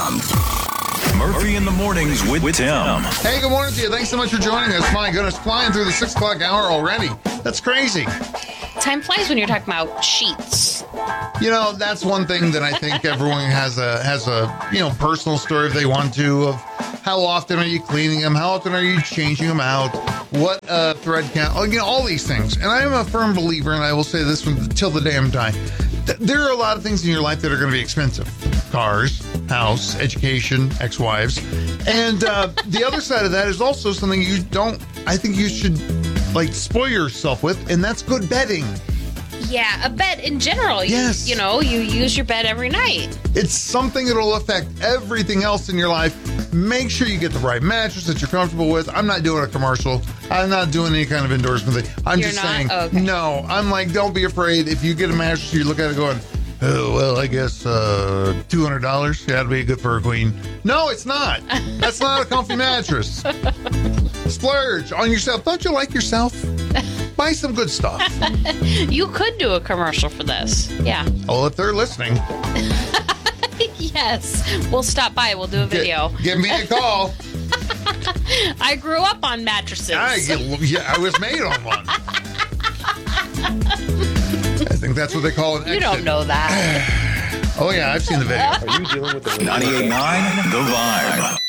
Tim. Murphy in the Mornings with Tim. Hey, good morning to you. Thanks so much for joining us. My goodness, flying through the 6 o'clock hour already. That's crazy. Time flies when you're talking about sheets. You know, that's one thing that I think everyone has a personal story if they want to, of how often are you cleaning them? How often are you changing them out? What thread count? All these things. And I am a firm believer, and I will say this till the day I'm dying. There are a lot of things in your life that are going to be expensive. Cars, house, education, ex-wives. And the other side of that is also something I think you should spoil yourself with, and that's good bedding. Yeah, a bed in general. Yes. You use your bed every night. It's something that will affect everything else in your life. Make sure you get the right mattress that you're comfortable with. I'm not doing a commercial. I'm not doing any kind of endorsement thing. I'm just saying, no, I'm like, don't be afraid. If you get a mattress, you look at it going, oh, well, I guess $200. That'd be good for a queen. No, it's not. That's not a comfy mattress. Splurge on yourself. Don't you like yourself? Buy some good stuff. You could do a commercial for this. Yeah. Oh, if they're listening. Yes. We'll stop by. We'll do a video. Give me a call. I grew up on mattresses. I was made on one. I think that's what they call an exit. You don't know that. Oh, yeah, I've seen the video. Are you dealing with the 98.9 The Vibe.